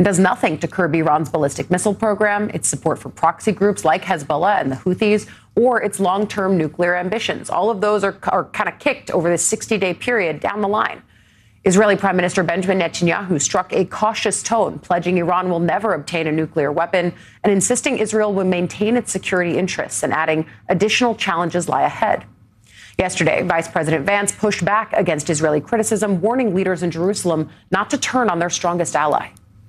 and does nothing to curb Iran's ballistic missile program, its support for proxy groups like Hezbollah and the Houthis, or its long-term nuclear ambitions. All of those are kind of kicked over this 60-day period down the line. Israeli Prime Minister Benjamin Netanyahu struck a cautious tone, pledging Iran will never obtain a nuclear weapon and insisting Israel will maintain its security interests, and adding additional challenges lie ahead. Yesterday, Vice President Vance pushed back against Israeli criticism, warning leaders in Jerusalem not to turn on their strongest ally.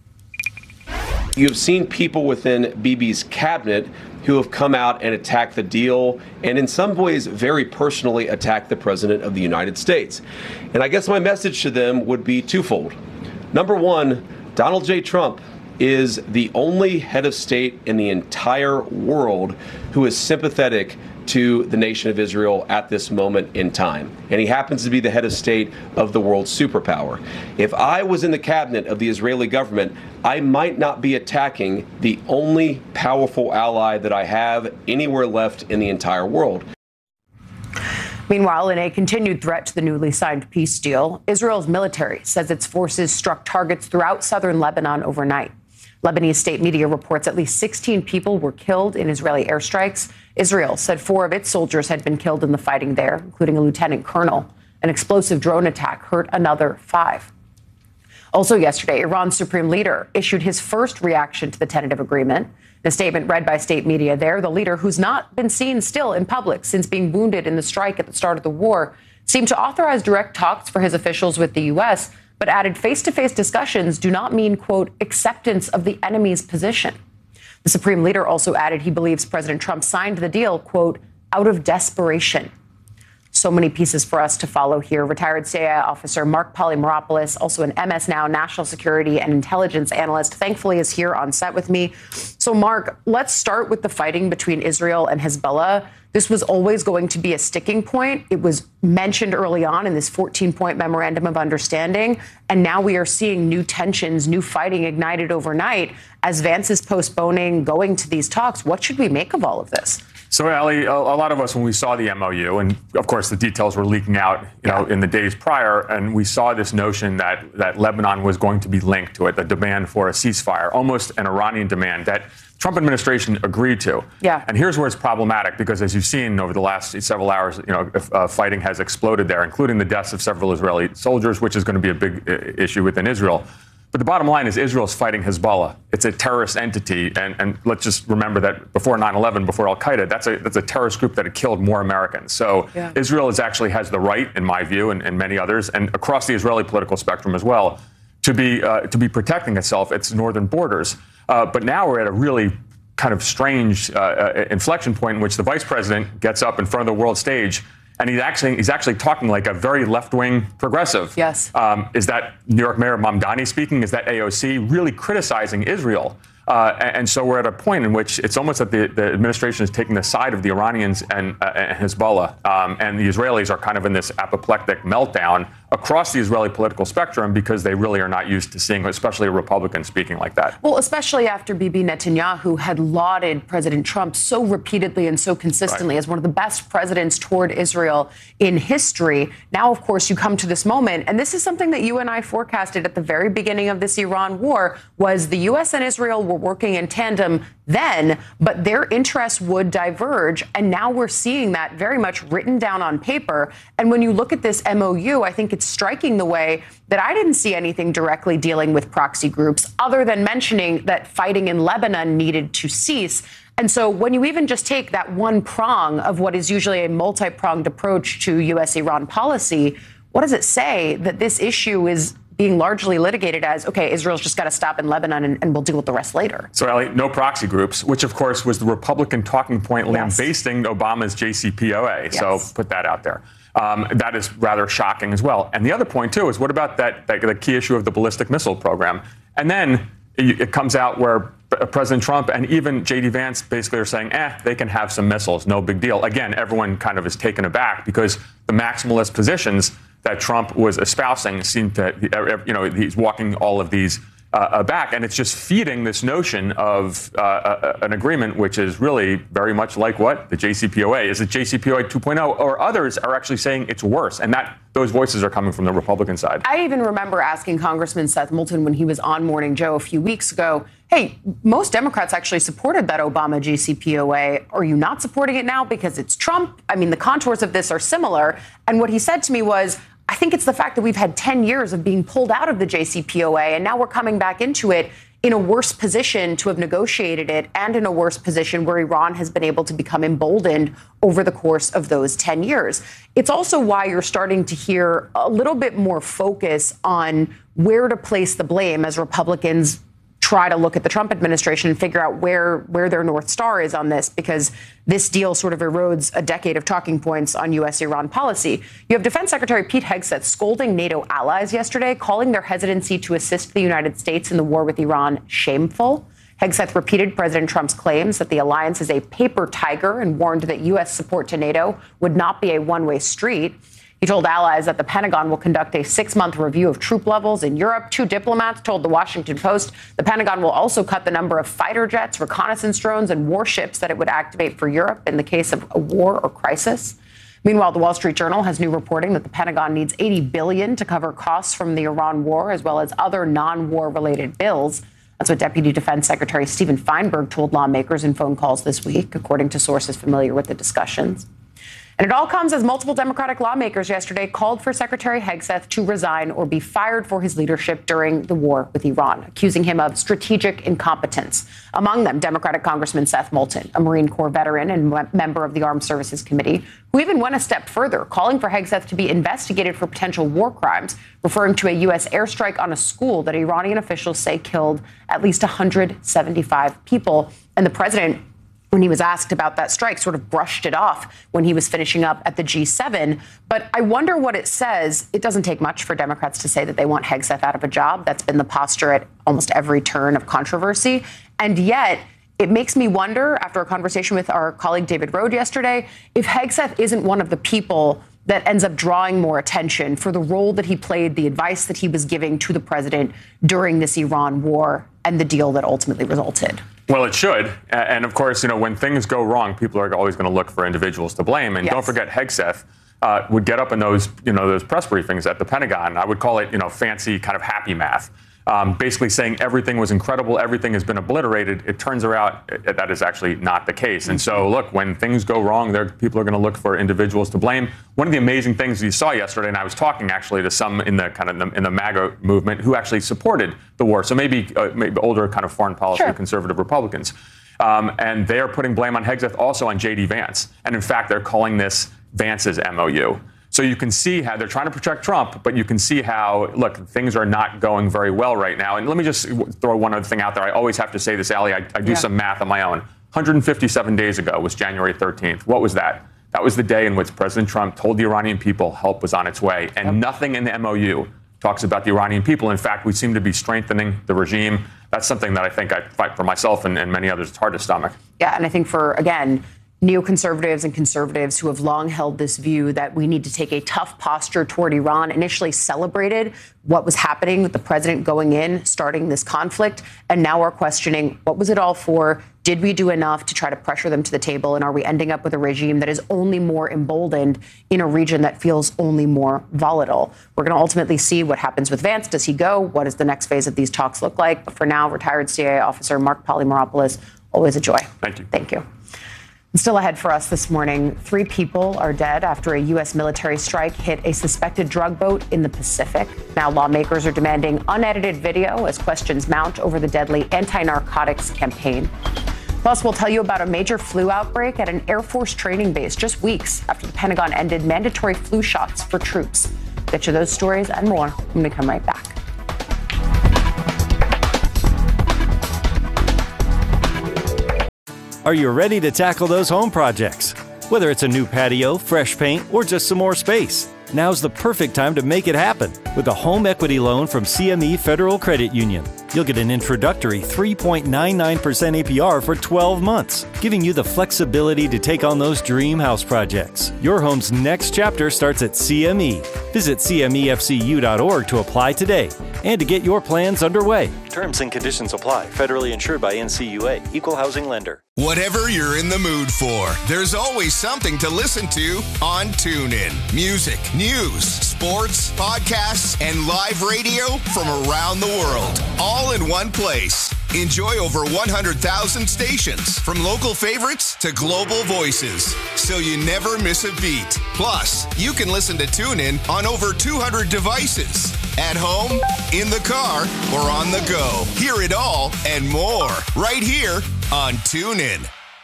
You've seen people within Bibi's cabinet who have come out and attacked the deal, and in some ways very personally attacked the President of the United States. And I guess my message to them would be twofold. Number one, Donald J. Trump is the only head of state in the entire world who is sympathetic to the nation of Israel at this moment in time. And he happens to be the head of state of the world's superpower. If I was in the cabinet of the Israeli government, I might not be attacking the only powerful ally that I have anywhere left in the entire world. Meanwhile, in a continued threat to the newly signed peace deal, Israel's military says its forces struck targets throughout southern Lebanon overnight. Lebanese state media reports at least 16 people were killed in Israeli airstrikes. Israel said 4 of its soldiers had been killed in the fighting there, including a lieutenant colonel. An explosive drone attack hurt another 5. Also yesterday, Iran's supreme leader issued his first reaction to the tentative agreement. In a statement read by state media there, the leader, who's not been seen still in public since being wounded in the strike at the start of the war, seemed to authorize direct talks for his officials with the U.S., but added face-to-face discussions do not mean, quote, acceptance of the enemy's position. The supreme leader also added he believes President Trump signed the deal, quote, out of desperation. So many pieces for us to follow here. Retired CIA officer Mark Polymeropoulos, also an MS Now national security and intelligence analyst, thankfully is here on set with me. So, Mark, let's start with the fighting between Israel and Hezbollah. This was always going to be a sticking point. It was mentioned early on in this 14-point memorandum of understanding. And now we are seeing new tensions, new fighting ignited overnight as Vance is postponing going to these talks. What should we make of all of this? So, Ali, a lot of us, when we saw the MOU, and of course the details were leaking out, in the days prior, and we saw this notion that Lebanon was going to be linked to it, the demand for a ceasefire, almost an Iranian demand that Trump administration agreed to. Yeah. And here's where it's problematic, because as you've seen over the last several hours, fighting has exploded there, including the deaths of several Israeli soldiers, which is going to be a big issue within Israel. But the bottom line is Israel's fighting Hezbollah. It's a terrorist entity. And let's just remember that before 9/11, before al-Qaeda, that's a terrorist group that had killed more Americans. So Israel actually has the right, in my view, and many others, and across the Israeli political spectrum as well, to be protecting itself, its northern borders. But now we're at a really kind of strange inflection point in which the vice president gets up in front of the world stage, and he's actually talking like a very left-wing progressive. Yes. Is that New York Mayor Mamdani speaking? Is that AOC really criticizing Israel? And so we're at a point in which it's almost that the administration is taking the side of the Iranians and Hezbollah. And the Israelis are kind of in this apoplectic meltdown across the Israeli political spectrum because they really are not used to seeing, especially a Republican speaking like that. Well, especially after Bibi Netanyahu had lauded President Trump so repeatedly and so consistently as one of the best presidents toward Israel in history. Now, of course, you come to this moment, and this is something that you and I forecasted at the very beginning of this Iran war, was the U.S. and Israel were working in tandem then, but their interests would diverge. And now we're seeing that very much written down on paper. And when you look at this MOU, I think it's striking the way that I didn't see anything directly dealing with proxy groups other than mentioning that fighting in Lebanon needed to cease. And so when you even just take that one prong of what is usually a multi-pronged approach to U.S.-Iran policy, what does it say that this issue is being largely litigated as, okay, Israel's just got to stop in Lebanon and we'll deal with the rest later? So, Ali, no proxy groups, which, of course, was the Republican talking point lambasting Obama's JCPOA. Yes. So put that out there. That is rather shocking as well. And the other point, too, is what about the key issue of the ballistic missile program? And then it comes out where President Trump and even J.D. Vance basically are saying, they can have some missiles, no big deal. Again, everyone kind of is taken aback because the maximalist positions that Trump was espousing seem to, he's walking all of these back. And it's just feeding this notion of an agreement which is really very much like what? The JCPOA. Is it JCPOA 2.0? Or others are actually saying it's worse. And those voices are coming from the Republican side. I even remember asking Congressman Seth Moulton when he was on Morning Joe a few weeks ago, hey, most Democrats actually supported that Obama JCPOA. Are you not supporting it now because it's Trump? I mean, the contours of this are similar. And what he said to me was, I think it's the fact that we've had 10 years of being pulled out of the JCPOA, and now we're coming back into it in a worse position to have negotiated it, and in a worse position where Iran has been able to become emboldened over the course of those 10 years. It's also why you're starting to hear a little bit more focus on where to place the blame as Republicans try to look at the Trump administration and figure out where their North Star is on this, because this deal sort of erodes a decade of talking points on U.S.-Iran policy. You have Defense Secretary Pete Hegseth scolding NATO allies yesterday, calling their hesitancy to assist the United States in the war with Iran shameful. Hegseth repeated President Trump's claims that the alliance is a paper tiger and warned that U.S. support to NATO would not be a one-way street. He told allies that the Pentagon will conduct a 6-month review of troop levels in Europe. 2 diplomats told the Washington Post the Pentagon will also cut the number of fighter jets, reconnaissance drones, and warships that it would activate for Europe in the case of a war or crisis. Meanwhile, the Wall Street Journal has new reporting that the Pentagon needs $80 billion to cover costs from the Iran war, as well as other non-war related bills. That's what Deputy Defense Secretary Stephen Feinberg told lawmakers in phone calls this week, according to sources familiar with the discussions. And it all comes as multiple Democratic lawmakers yesterday called for Secretary Hegseth to resign or be fired for his leadership during the war with Iran, accusing him of strategic incompetence. Among them, Democratic Congressman Seth Moulton, a Marine Corps veteran and member of the Armed Services Committee, who even went a step further, calling for Hegseth to be investigated for potential war crimes, referring to a U.S. airstrike on a school that Iranian officials say killed at least 175 people. And the president, when he was asked about that strike, sort of brushed it off when he was finishing up at the G7. But I wonder what it says. It doesn't take much for Democrats to say that they want Hegseth out of a job. That's been the posture at almost every turn of controversy. And yet, it makes me wonder, after a conversation with our colleague David Rode yesterday, if Hegseth isn't one of the people that ends up drawing more attention for the role that he played, the advice that he was giving to the president during this Iran war and the deal that ultimately resulted. Well, it should. And of course, when things go wrong, people are always going to look for individuals to blame. And Don't forget, Hegseth would get up in those press briefings at the Pentagon. I would call it, fancy kind of happy math. Basically saying everything was incredible, everything has been obliterated. It turns out that is actually not the case. And so, look, when things go wrong, people are going to look for individuals to blame. One of the amazing things you saw yesterday, and I was talking actually to some in the MAGA movement who actually supported the war, so maybe older kind of foreign policy conservative Republicans. And they are putting blame on Hegseth, also on J.D. Vance. And in fact, they're calling this Vance's MOU. So you can see how they're trying to protect Trump, but you can see how, look, things are not going very well right now. And let me just throw one other thing out there. I always have to say this, Allie. I do some math on my own. 157 days ago was January 13th. What was that? That was the day in which President Trump told the Iranian people help was on its way. And nothing in the MOU talks about the Iranian people. In fact, we seem to be strengthening the regime. That's something that I think I fight for myself and many others. It's hard to stomach. Yeah, and I think for, again, neoconservatives and conservatives who have long held this view that we need to take a tough posture toward Iran, initially celebrated what was happening with the president going in, starting this conflict, and now are questioning, what was it all for? Did we do enough to try to pressure them to the table? And are we ending up with a regime that is only more emboldened in a region that feels only more volatile? We're going to ultimately see what happens with Vance. Does he go? What does the next phase of these talks look like? But for now, retired CIA officer Mark Polymeropoulos, always a joy. Thank you. Thank you. And still ahead for us this morning, 3 people are dead after a U.S. military strike hit a suspected drug boat in the Pacific. Now lawmakers are demanding unedited video as questions mount over the deadly anti-narcotics campaign. Plus, we'll tell you about a major flu outbreak at an Air Force training base just weeks after the Pentagon ended mandatory flu shots for troops. Get you those stories and more when we come right back. Are you ready to tackle those home projects? Whether it's a new patio, fresh paint, or just some more space, now's the perfect time to make it happen with a home equity loan from CME Federal Credit Union. You'll get an introductory 3.99% APR for 12 months, giving you the flexibility to take on those dream house projects. Your home's next chapter starts at CME. Visit CMEFCU.org to apply today and to get your plans underway. Terms and conditions apply. Federally insured by NCUA. Equal housing lender. Whatever you're in the mood for, there's always something to listen to on TuneIn. Music, news, sports, podcasts, and live radio from around the world, all in one place. Enjoy over 100,000 stations, from local favorites to global voices, so you never miss a beat. Plus, you can listen to TuneIn on over 200 devices. At home, in the car, or on the go. Hear it all and more right here on TuneIn.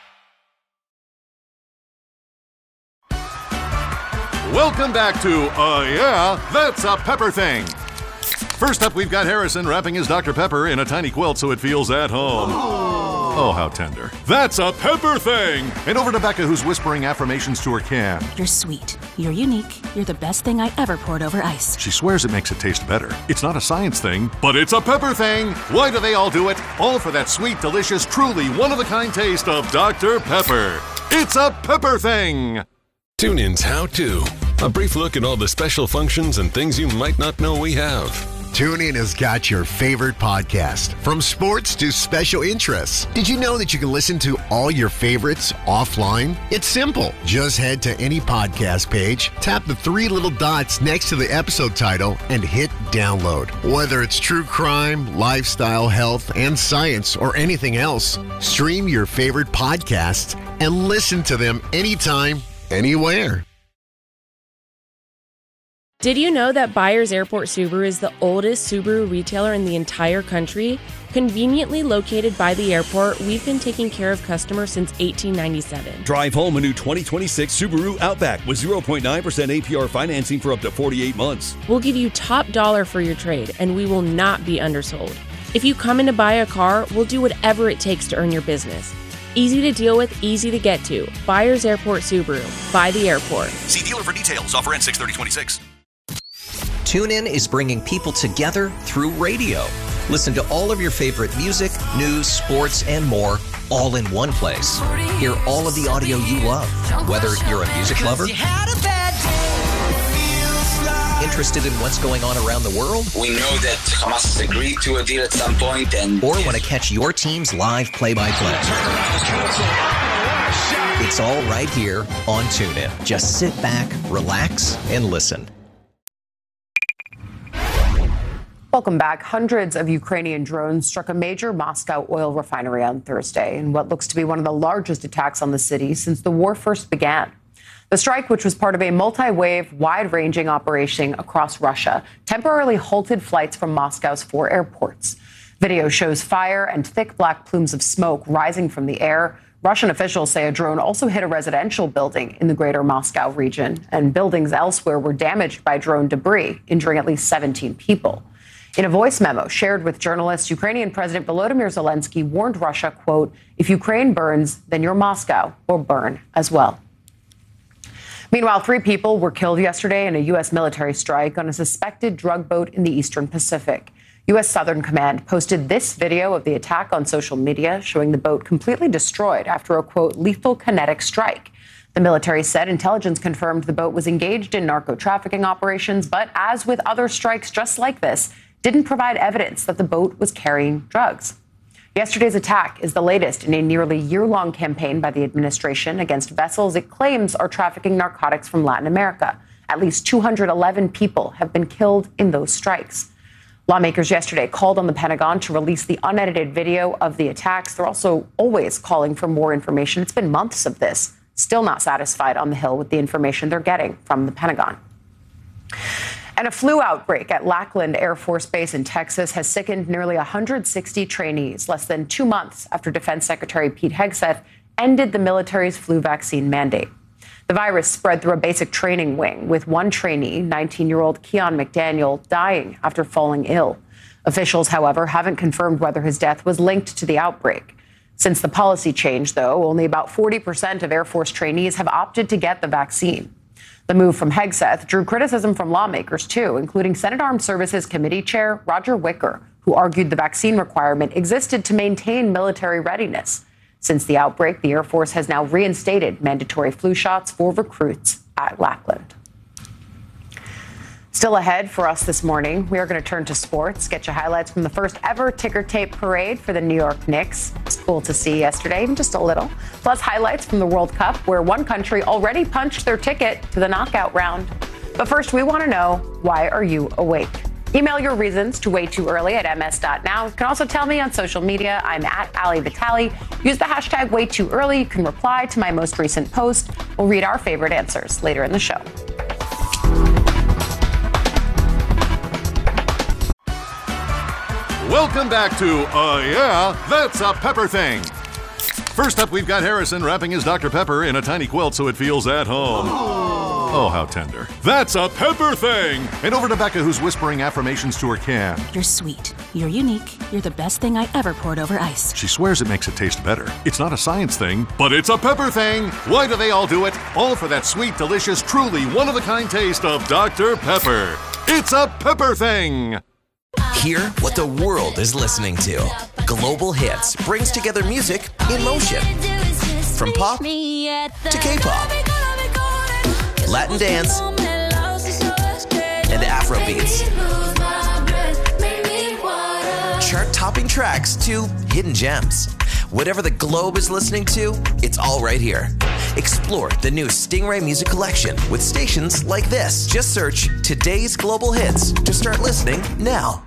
Welcome back to Yeah, That's a Pepper Thing. First up, we've got Harrison wrapping his Dr. Pepper in a tiny quilt so it feels at home. Oh, how tender. That's a Pepper Thing! And over to Becca, who's whispering affirmations to her can. You're sweet. You're unique. You're the best thing I ever poured over ice. She swears it makes it taste better. It's not a science thing, but it's a pepper thing. Why do they all do it? All for that sweet, delicious, truly one-of-a-kind taste of Dr. Pepper. It's a Pepper Thing! TuneIn's How To. A brief look at all the special functions and things you might not know we have. TuneIn has got your favorite podcast, from sports to special interests. Did you know that you can listen to all your favorites offline? It's simple. Just head to any podcast page, tap the three little dots next to the episode title, and hit download. Whether it's true crime, lifestyle, health, and science, or anything else, stream your favorite podcasts and listen to them anytime, anywhere. Did you know that Byers Airport Subaru is the oldest Subaru retailer in the entire country? Conveniently located by the airport, we've been taking care of customers since 1897. Drive home a new 2026 Subaru Outback with 0.9% APR financing for up to 48 months. We'll give you top dollar for your trade, and we will not be undersold. If you come in to buy a car, we'll do whatever it takes to earn your business. Easy to deal with, easy to get to. Byers Airport Subaru. By the airport. See dealer for details. Offer ends 6/30/26. TuneIn is bringing people together through radio. Listen to all of your favorite music, news, sports, and more, all in one place. Hear all of the audio you love, whether you're a music lover, interested in what's going on around the world, we know that Hamas has agreed to a deal at some point, or want to catch your team's live play-by-play. It's all right here on TuneIn. Just sit back, relax, and listen. Welcome back. Hundreds of Ukrainian drones struck a major Moscow oil refinery on Thursday in what looks to be one of the largest attacks on the city since the war first began. The strike, which was part of a multi-wave, wide-ranging operation across Russia, temporarily halted flights from Moscow's 4 airports. Video shows fire and thick black plumes of smoke rising from the air. Russian officials say a drone also hit a residential building in the greater Moscow region, and buildings elsewhere were damaged by drone debris, injuring at least 17 people. In a voice memo shared with journalists, Ukrainian President Volodymyr Zelensky warned Russia, quote, "If Ukraine burns, then your Moscow will burn as well." Meanwhile, 3 people were killed yesterday in a U.S. military strike on a suspected drug boat in the Eastern Pacific. U.S. Southern Command posted this video of the attack on social media, showing the boat completely destroyed after a, quote, lethal kinetic strike. The military said intelligence confirmed the boat was engaged in narco-trafficking operations, but as with other strikes just like this, didn't provide evidence that the boat was carrying drugs. Yesterday's attack is the latest in a nearly year-long campaign by the administration against vessels it claims are trafficking narcotics from Latin America. At least 211 people have been killed in those strikes. Lawmakers yesterday called on the Pentagon to release the unedited video of the attacks. They're also always calling for more information. It's been months of this. Still not satisfied on the Hill with the information they're getting from the Pentagon. And a flu outbreak at Lackland Air Force Base in Texas has sickened nearly 160 trainees less than 2 months after Defense Secretary Pete Hegseth ended the military's flu vaccine mandate. The virus spread through a basic training wing, with one trainee, 19-year-old Keon McDaniel, dying after falling ill. Officials, however, haven't confirmed whether his death was linked to the outbreak. Since the policy change, though, only about 40% of Air Force trainees have opted to get the vaccine. The move from Hegseth drew criticism from lawmakers, too, including Senate Armed Services Committee Chair Roger Wicker, who argued the vaccine requirement existed to maintain military readiness. Since the outbreak, the Air Force has now reinstated mandatory flu shots for recruits at Lackland. Still ahead for us this morning, we are going to turn to sports, get you highlights from the first ever ticker tape parade for the New York Knicks. It's cool to see yesterday, even just a little. Plus highlights from the World Cup, where one country already punched their ticket to the knockout round. But first, we want to know, why are you awake? Email your reasons to waytooearly at ms.now. You can also tell me on social media. I'm at Ali Vitale. Use the hashtag waytooearly. You can reply to my most recent post. We'll read our favorite answers later in the show. Welcome back to Yeah, That's a Pepper Thing. First up, we've got Harrison wrapping his Dr. Pepper in a tiny quilt so it feels at home. Oh, how tender. That's a Pepper Thing! And over to Becca, who's whispering affirmations to her can. You're sweet. You're unique. You're the best thing I ever poured over ice. She swears it makes it taste better. It's not a science thing, but it's a Pepper Thing! Why do they all do it? All for that sweet, delicious, truly one-of-a-kind taste of Dr. Pepper. It's a Pepper Thing! Hear what the world is listening to. Global Hits brings together music in motion. From pop to K-pop, Latin dance, and Afro beats. Chart-topping tracks to hidden gems. Whatever the globe is listening to, it's all right here. Explore the new Stingray Music Collection with stations like this. Just search Today's Global Hits to start listening now.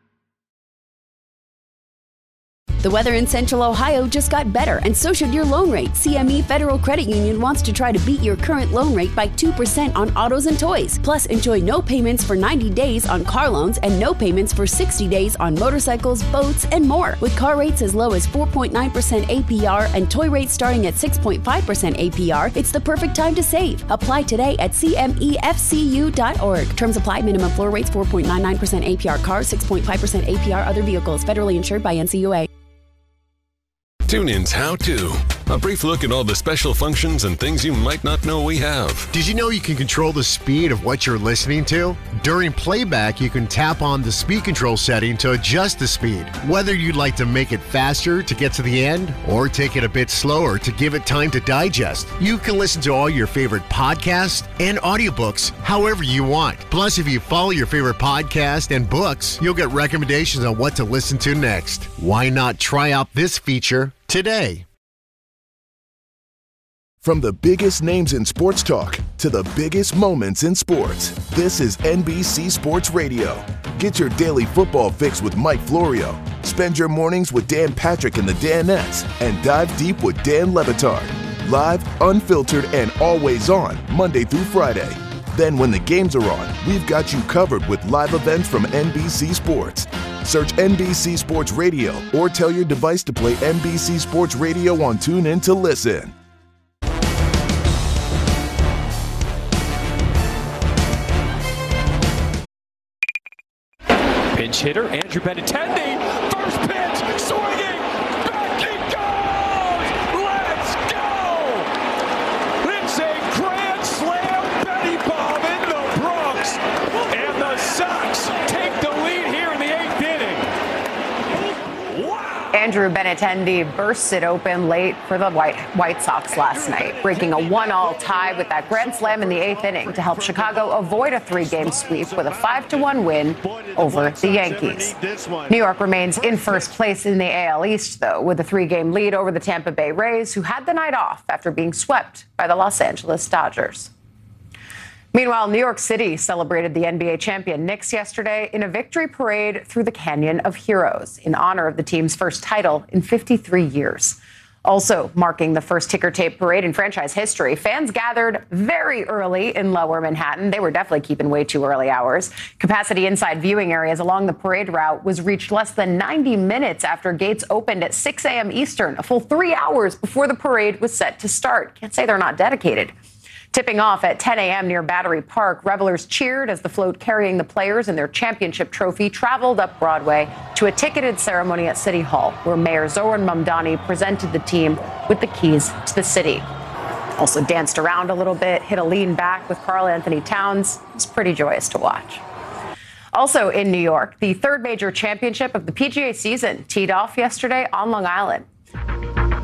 The weather in Central Ohio just got better, and so should your loan rate. CME Federal Credit Union wants to try to beat your current loan rate by 2% on autos and toys. Plus, enjoy no payments for 90 days on car loans and no payments for 60 days on motorcycles, boats, and more. With car rates as low as 4.9% APR and toy rates starting at 6.5% APR, it's the perfect time to save. Apply today at cmefcu.org. Terms apply. Minimum floor rates 4.99% APR cars, 6.5% APR other vehicles. Federally insured by NCUA. TuneIn's How To. A brief look at all the special functions and things you might not know we have. Did you know you can control the speed of what you're listening to? During playback, you can tap on the speed control setting to adjust the speed. Whether you'd like to make it faster to get to the end or take it a bit slower to give it time to digest, you can listen to all your favorite podcasts and audiobooks however you want. Plus, if you follow your favorite podcast and books, you'll get recommendations on what to listen to next. Why not try out this feature today? From the biggest names in sports talk to the biggest moments in sports, this is NBC Sports Radio. Get your daily football fix with Mike Florio. Spend your mornings with Dan Patrick and the Danettes, and dive deep with Dan Le Batard. Live, unfiltered, and always on, Monday through Friday. Then when the games are on, we've got you covered with live events from NBC Sports. Search NBC Sports Radio or tell your device to play NBC Sports Radio on TuneIn to listen. Pinch hitter, Andrew Benintendi. First pitch, swinging, back he goes! Let's go! It's a grand slam Benny bomb in the Bronx, and the Sox take the lead here in the 8th inning. Wow! Andrew Benintendi bursts it open late for the White Sox last night, breaking a 1-all tie with that grand slam in the 8th inning to help Chicago avoid a 3-game sweep with a 5-1 win over the Yankees. New York remains in first place in the AL East, though, with a 3-game lead over the Tampa Bay Rays, who had the night off after being swept by the Los Angeles Dodgers. Meanwhile, New York City celebrated the NBA champion Knicks yesterday in a victory parade through the Canyon of Heroes in honor of the team's first title in 53 years. Also marking the first ticker tape parade in franchise history, fans gathered very early in Lower Manhattan. They were definitely keeping way too early hours. Capacity inside viewing areas along the parade route was reached less than 90 minutes after gates opened at 6 a.m. Eastern, a full 3 hours before the parade was set to start. Can't say they're not dedicated. Tipping off at 10 a.m. near Battery Park, revelers cheered as the float carrying the players and their championship trophy traveled up Broadway to a ticketed ceremony at City Hall, where Mayor Zoran Mamdani presented the team with the keys to the city. Also danced around a little bit, hit a lean back with Karl Anthony Towns. It was pretty joyous to watch. Also in New York, the third major championship of the PGA season teed off yesterday on Long Island.